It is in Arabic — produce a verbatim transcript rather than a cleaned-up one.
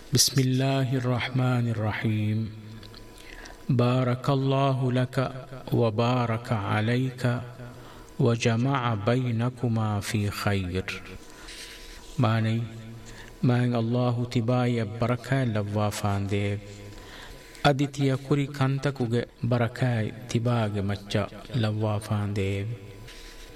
بسم الله الرحمن الرحيم. بارك الله لك وبارك عليك وجمع بينكما في خير. ماني مان الله تبايا بركة لوا فانديب أديتيا كوري كانتكوغ بركة تباغ مچا لوا فانديب